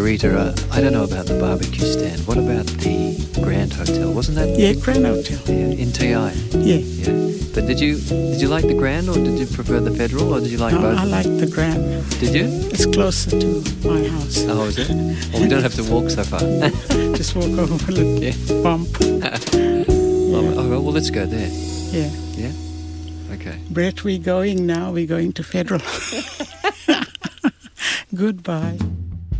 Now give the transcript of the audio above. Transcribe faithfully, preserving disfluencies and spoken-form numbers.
Rita, uh, I don't know about the barbecue stand. What about the Grand Hotel? Wasn't that? Yeah, Grand Hotel. Yeah, in T I. Yeah. Yeah. But did you did you like the Grand, or did you prefer the Federal, or did you like No, both? I like the Grand. Did you? It's closer to my house. Oh, is it? Well, we don't have to walk so far. Just walk over, look, Yeah. bump. Oh, oh, well, let's go there. Yeah. Yeah? Okay. Brett, we're going now. We're going to Federal. Goodbye.